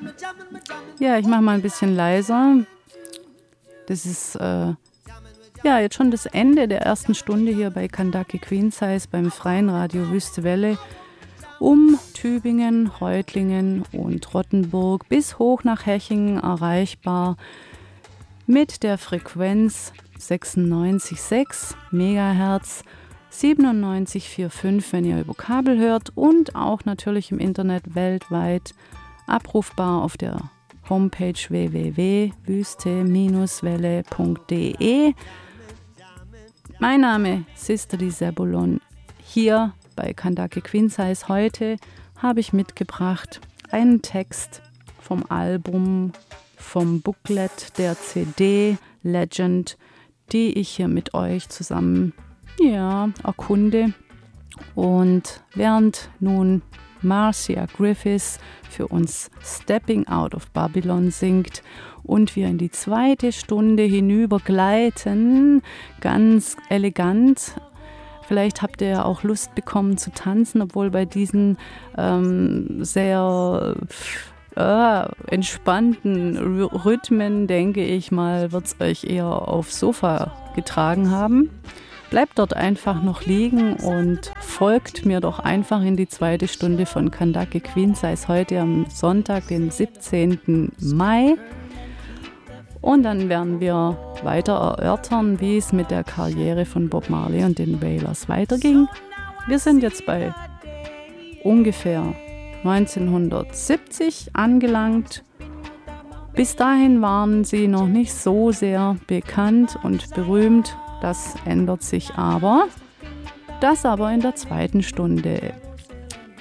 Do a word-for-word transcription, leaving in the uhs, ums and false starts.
Ja, ich mache mal ein bisschen leiser. Das ist äh, ja jetzt schon das Ende der ersten Stunde hier bei Kandake Queen Size beim Freien Radio Wüste Welle um Tübingen, Reutlingen und Rottenburg bis hoch nach Hechingen erreichbar mit der Frequenz sechsundneunzig Komma sechs Megahertz, siebenundneunzig Komma fünfundvierzig, wenn ihr über Kabel hört, und auch natürlich im Internet weltweit abrufbar auf der Homepage w w w punkt wüste welle punkt d e. Mein Name ist Sisterly Sebulon. Hier bei Kandake Queen Size heute habe ich mitgebracht einen Text vom Album, vom Booklet der C D Legend, die ich hier mit euch zusammen ja, erkunde. Und während nun Marcia Griffiths für uns Stepping Out of Babylon singt und wir in die zweite Stunde hinübergleiten, ganz elegant. Vielleicht habt ihr ja auch Lust bekommen zu tanzen, obwohl bei diesen ähm, sehr äh, entspannten R- Rhythmen, denke ich mal, wird es euch eher aufs Sofa getragen haben. Bleibt dort einfach noch liegen und folgt mir doch einfach in die zweite Stunde von Kandake Queen Size heute am Sonntag, den siebzehnten Mai. Und dann werden wir weiter erörtern, wie es mit der Karriere von Bob Marley und den Wailers weiterging. Wir sind jetzt bei ungefähr neunzehnhundertsiebzig angelangt. Bis dahin waren sie noch nicht so sehr bekannt und berühmt. Das ändert sich aber. Das aber in der zweiten Stunde.